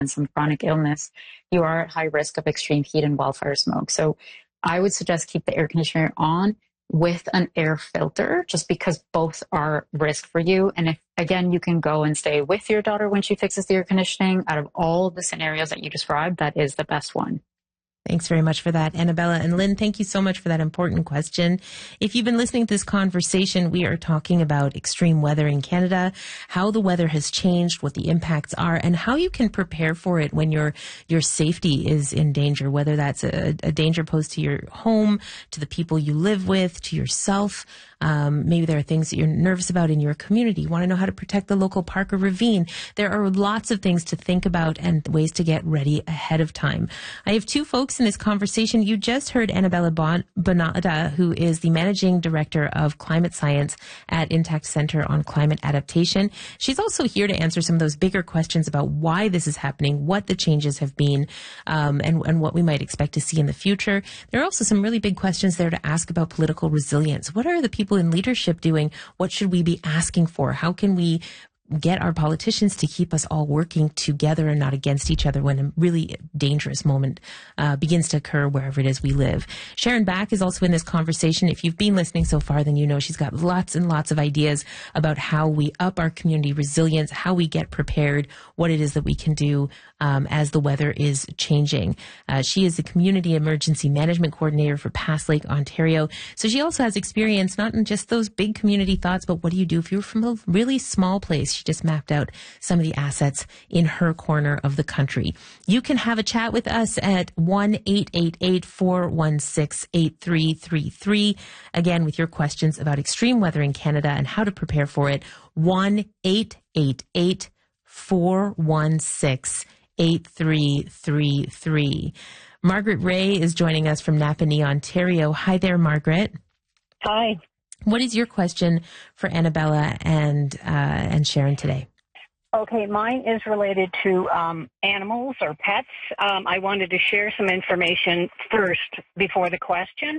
and some chronic illness, you are at high risk of extreme heat and wildfire smoke. So I would suggest keep the air conditioner on with an air filter, just because both are risk for you. And if, again, you can go and stay with your daughter when she fixes the air conditioning, out of all the scenarios that you described, that is the best one. Thanks very much for that, Annabella. And Lynn, thank you so much for that important question. If you've been listening to this conversation, we are talking about extreme weather in Canada, how the weather has changed, what the impacts are, and how you can prepare for it when your safety is in danger, whether that's a danger posed to your home, to the people you live with, to yourself. Maybe there are things that you're nervous about in your community. You want to know how to protect the local park or ravine. There are lots of things to think about and ways to get ready ahead of time. I have two folks in this conversation. You just heard Annabella Bonada, who is the Managing Director of Climate Science at Intact Center on Climate Adaptation. She's also here to answer some of those bigger questions about why this is happening, what the changes have been, and what we might expect to see in the future. There are also some really big questions there to ask about political resilience. What are the people in leadership doing? What should we be asking for? How can we get our politicians to keep us all working together and not against each other when a really dangerous moment begins to occur wherever it is we live? Sharon Back is also in this conversation. If you've been listening so far, then you know she's got lots and lots of ideas about how we up our community resilience, how we get prepared, what it is that we can do as the weather is changing. She is the Community Emergency Management Coordinator for Pass Lake, Ontario. So she also has experience not in just those big community thoughts, but what do you do if you're from a really small place? She just mapped out some of the assets in her corner of the country. You can have a chat with us at 1-888-416-8333. Again, with your questions about extreme weather in Canada and how to prepare for it. 1-888-416-8333. Margaret Ray is joining us from Napanee, Ontario. Hi there, Margaret. Hi. What is your question for Annabella and Sharon today? Okay, mine is related to animals or pets. I wanted to share some information first before the question.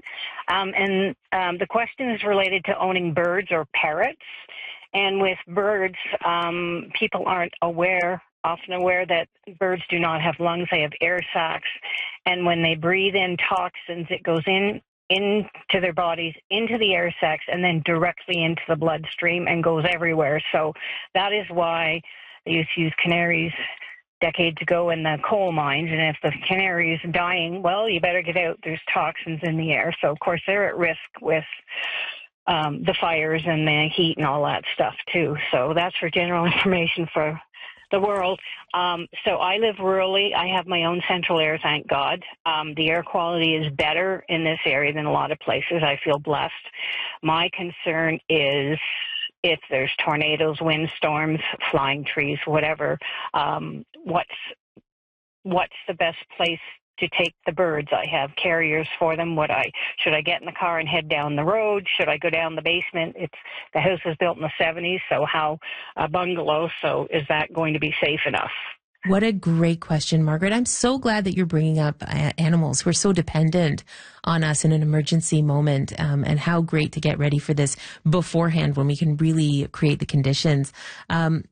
The question is related to owning birds or parrots. And with birds, people aren't often aware that birds do not have lungs. They have air sacs. And when they breathe in toxins, it goes into their bodies, into the air sacs, and then directly into the bloodstream and goes everywhere. So that is why they used to use canaries decades ago in the coal mines. And if the canary is dying, well, you better get out. There's toxins in the air. So, of course, they're at risk with the fires and the heat and all that stuff, too. So that's for general information for the world. So I live rurally. I have my own central air, thank God. The air quality is better in this area than a lot of places. I feel blessed. My concern is if there's tornadoes, windstorms, flying trees, whatever, what's the best place to take the birds? I have carriers for them. Should I get in the car and head down the road? Should I go down the basement? The house was built in the 70s, so a bungalow, so is that going to be safe enough? What a great question, Margaret. I'm so glad that you're bringing up animals who are so dependent on us in an emergency moment, and how great to get ready for this beforehand when we can really create the conditions. I'm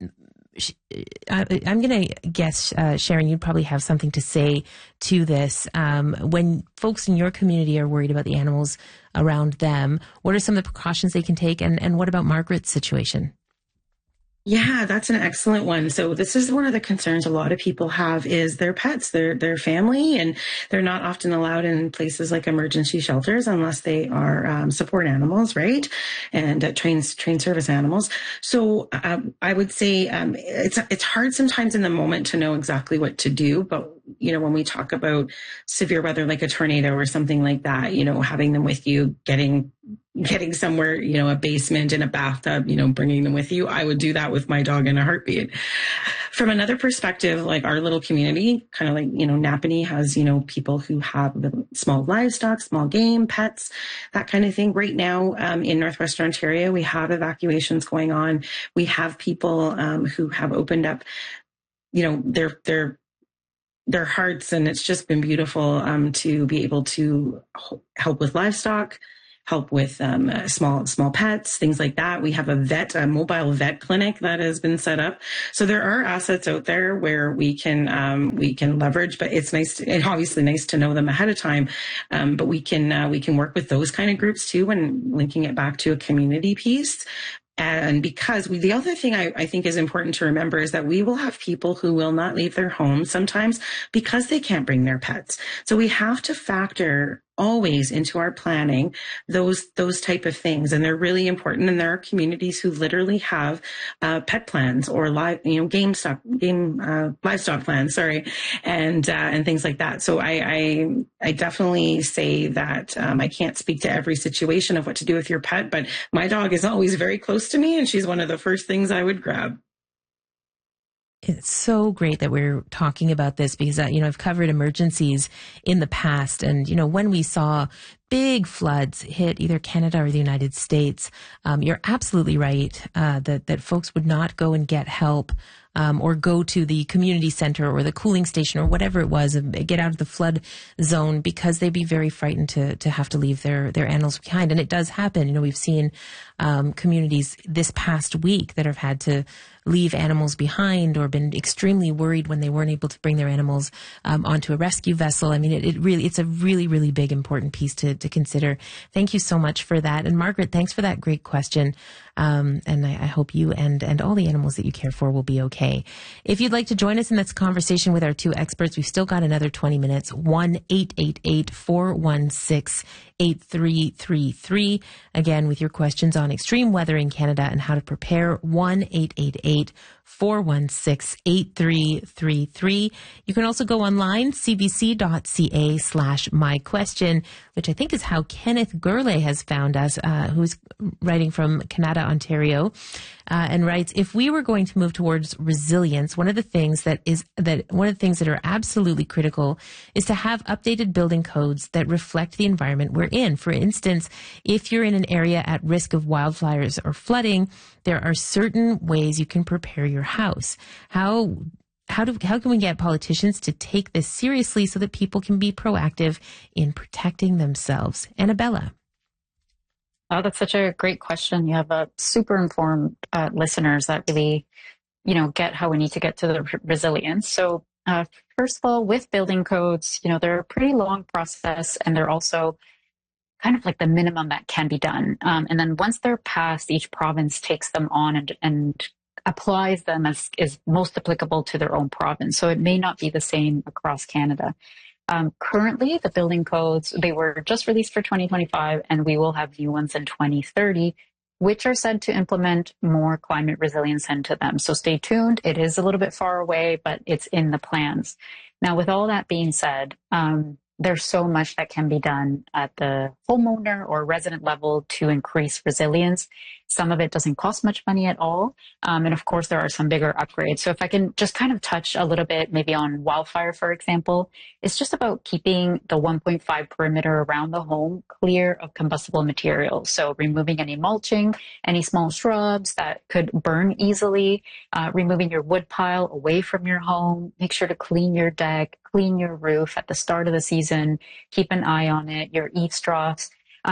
going to guess, Sharon, you'd probably have something to say to this. When folks in your community are worried about the animals around them, what are some of the precautions they can take? And what about Margaret's situation? Yeah, that's an excellent one. So this is one of the concerns a lot of people have is their pets, their family, and they're not often allowed in places like emergency shelters unless they are support animals, right? And trained service animals. So I would say it's hard sometimes in the moment to know exactly what to do, but when we talk about severe weather like a tornado or something like that, having them with you, getting somewhere, a basement and a bathtub, bringing them with you. I would do that with my dog in a heartbeat. From another perspective, like our little community, kind of like, Napanee has, people who have small livestock, small game, pets, that kind of thing. Right now, in Northwestern Ontario, we have evacuations going on. We have people who have opened up, their hearts, and it's just been beautiful to be able to help with livestock, help with small pets, things like that. We have a mobile vet clinic that has been set up. So there are assets out there where we can leverage, but it's and obviously nice to know them ahead of time. But we can work with those kind of groups too, and linking it back to a community piece. And because the other thing I think is important to remember is that we will have people who will not leave their homes sometimes because they can't bring their pets. So we have to factor always into our planning those type of things, and they're really important. And there are communities who literally have pet plans or livestock plans, and things like that. So I definitely say that I can't speak to every situation of what to do with your pet, but my dog is always very close to me, and she's one of the first things I would grab. It's so great that we're talking about this because, I've covered emergencies in the past. And, when we saw big floods hit either Canada or the United States, you're absolutely right that folks would not go and get help or go to the community center or the cooling station or whatever it was, and get out of the flood zone because they'd be very frightened to have to leave their animals behind. And it does happen. We've seen communities this past week that have had to leave animals behind or been extremely worried when they weren't able to bring their animals onto a rescue vessel. I mean, it's a really, really big, important piece to consider. Thank you so much for that. And Margaret, thanks for that great question. And I hope you and all the animals that you care for will be okay. If you'd like to join us in this conversation with our two experts, we've still got another 20 minutes. 1-888-416-8333. Again, with your questions on extreme weather in Canada and how to prepare. 1-888-416-8333. You can also go online, cbc.ca/myquestion, which I think is how Kenneth Gurley has found us, who's writing from Canada, Ontario, and writes, if we were going to move towards resilience, one of the things that are absolutely critical is to have updated building codes that reflect the environment we're in. For instance, if you're in an area at risk of wildfires or flooding, there are certain ways you can prepare your house. How can we get politicians to take this seriously so that people can be proactive in protecting themselves? Annabella. Oh, that's such a great question. You have super informed listeners that really, get how we need to get to the resilience. So first of all, with building codes, they're a pretty long process, and they're also kind of like the minimum that can be done. And then once they're passed, each province takes them on and applies them as is most applicable to their own province. So it may not be the same across Canada. Currently, the building codes, they were just released for 2025, and we will have new ones in 2030, which are said to implement more climate resilience into them. So stay tuned. It is a little bit far away, but it's in the plans. Now, with all that being said, there's so much that can be done at the homeowner or resident level to increase resilience. Some of it doesn't cost much money at all. And of course, there are some bigger upgrades. So if I can just kind of touch a little bit, maybe on wildfire, for example, it's just about keeping the 1.5 perimeter around the home clear of combustible materials. So removing any mulching, any small shrubs that could burn easily, removing your wood pile away from your home. Make sure to clean your deck, clean your roof at the start of the season, keep an eye on it, your eaves troughs.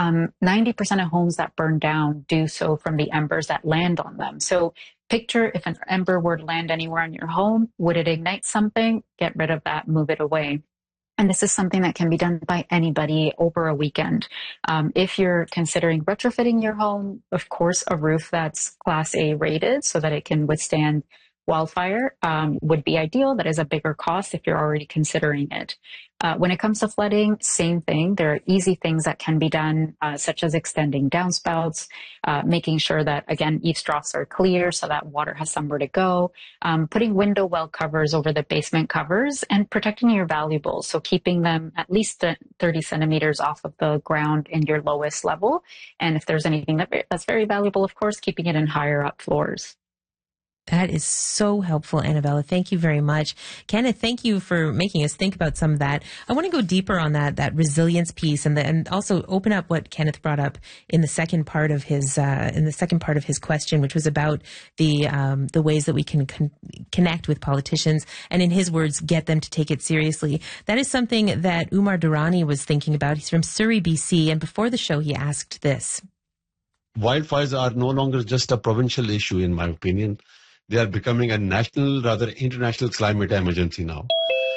90% of homes that burn down do so from the embers that land on them. So picture if an ember were to land anywhere on your home, would it ignite something? Get rid of that, move it away. And this is something that can be done by anybody over a weekend. If you're considering retrofitting your home, of course, a roof that's Class A rated so that it can withstand wildfire would be ideal. That is a bigger cost if you're already considering it. When it comes to flooding, same thing. There are easy things that can be done, such as extending downspouts, making sure that, again, eaves troughs are clear so that water has somewhere to go, putting window well covers over the basement covers, and protecting your valuables. So keeping them at least 30 centimeters off of the ground in your lowest level. And if there's anything that's very valuable, of course, keeping it in higher up floors. That is so helpful, Annabella. Thank you very much. Kenneth, thank you for making us think about some of that. I want to go deeper on that resilience piece and also open up what Kenneth brought up in the second part of his question, which was about the ways that we can connect with politicians and, in his words, get them to take it seriously. That is something that Umar Durrani was thinking about. He's from Surrey, BC, and before the show he asked this. Wildfires are no longer just a provincial issue, in my opinion. They are becoming a national, rather international climate emergency now.